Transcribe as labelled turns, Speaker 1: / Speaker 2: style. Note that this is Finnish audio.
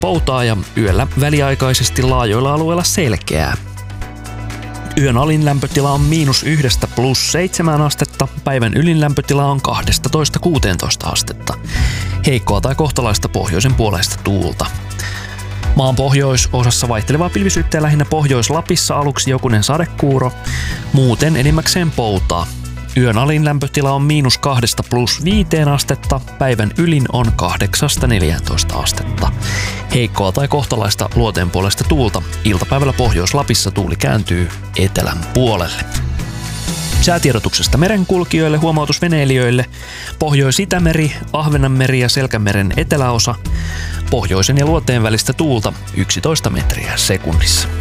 Speaker 1: poutaa ja yöllä väliaikaisesti laajoilla alueilla selkeää. Yön alin lämpötila on -1 +7 astetta, päivän ylin lämpötila on 12–16 astetta. Heikkoa tai kohtalaista pohjoisen puoleista tuulta. Maan pohjoisosassa vaihtelevaa pilvisyyttä ja lähinnä Pohjois-Lapissa aluksi jokunen sadekuuro, muuten enimmäkseen poutaa. Yön alin lämpötila on -2 +5 astetta, päivän ylin on 8–14 astetta. Heikkoa tai kohtalaista luoteenpuoleista tuulta, iltapäivällä Pohjois-Lapissa tuuli kääntyy etelän puolelle. Säätiedotuksesta merenkulkijoille, huomautus veneilijöille: Pohjois-Itämeri, Ahvenanmeri ja Selkämeren eteläosa, pohjoisen ja luoteen välistä tuulta 11 metriä sekunnissa.